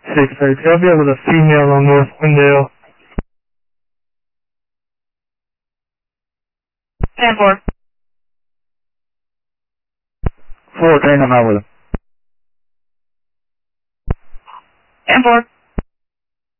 Philadelphia with a female on North Wendell. 10-4. 4, train them out with him. 10-4.